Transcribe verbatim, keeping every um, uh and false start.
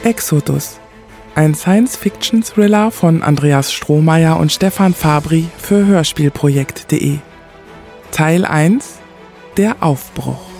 Exodus, ein Science-Fiction-Thriller von Andreas Strohmeier und Stefan Fabri für hörspielprojekt punkt de. Teil eins: Der Aufbruch.